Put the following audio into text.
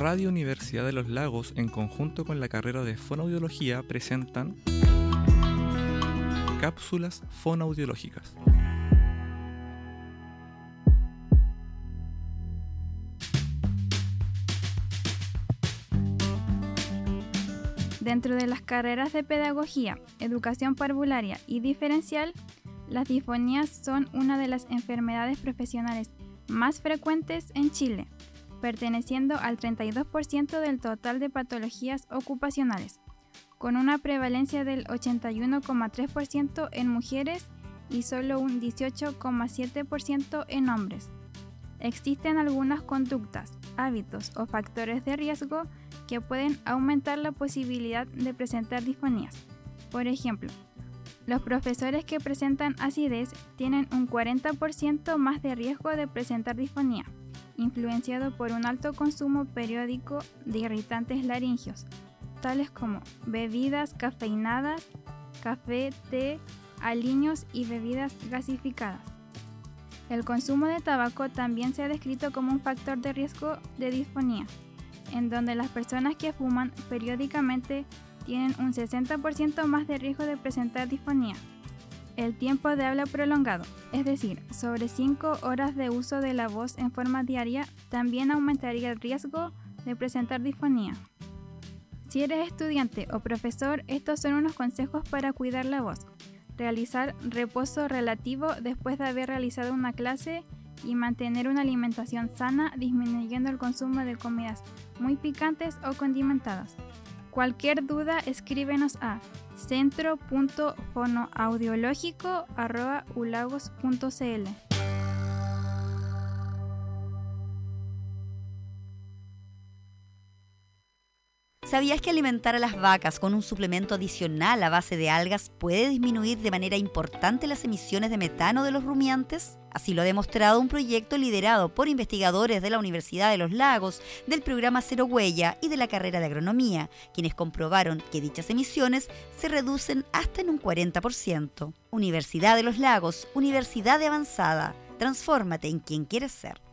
Radio Universidad de los Lagos, en conjunto con la carrera de Fonoaudiología, presentan cápsulas fonoaudiológicas. Dentro de las carreras de pedagogía, educación parvularia y diferencial, las disfonías son una de las enfermedades profesionales más frecuentes en Chile, perteneciendo al 32% del total de patologías ocupacionales, con una prevalencia del 81,3% en mujeres y solo un 18,7% en hombres. Existen algunas conductas, hábitos o factores de riesgo que pueden aumentar la posibilidad de presentar disfonías. Por ejemplo, los profesores que presentan acidez tienen un 40% más de riesgo de presentar disfonía, influenciado por un alto consumo periódico de irritantes laringeos, tales como bebidas cafeinadas, café, té, aliños y bebidas gasificadas. El consumo de tabaco también se ha descrito como un factor de riesgo de disfonía, en donde las personas que fuman periódicamente tienen un 60% más de riesgo de presentar disfonía. El tiempo de habla prolongado, es decir, sobre 5 horas de uso de la voz en forma diaria, también aumentaría el riesgo de presentar disfonía. Si eres estudiante o profesor, estos son unos consejos para cuidar la voz. Realizar reposo relativo después de haber realizado una clase y mantener una alimentación sana, disminuyendo el consumo de comidas muy picantes o condimentadas. Cualquier duda, escríbenos a centro.fonoaudiológico@ulagos.cl. ¿Sabías que alimentar a las vacas con un suplemento adicional a base de algas puede disminuir de manera importante las emisiones de metano de los rumiantes? Así lo ha demostrado un proyecto liderado por investigadores de la Universidad de los Lagos, del programa Cero Huella y de la carrera de Agronomía, quienes comprobaron que dichas emisiones se reducen hasta en un 40%. Universidad de los Lagos, universidad de avanzada. Transfórmate en quien quieres ser.